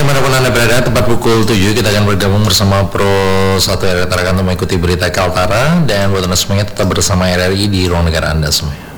dimanapun Anda berada, tepat pukul 7 kita akan bergabung bersama Pro 1 RRI Tarakan untuk mengikuti berita Kaltara. Dan buat Anda semuanya tetap bersama RRI di ruang negara Anda semuanya.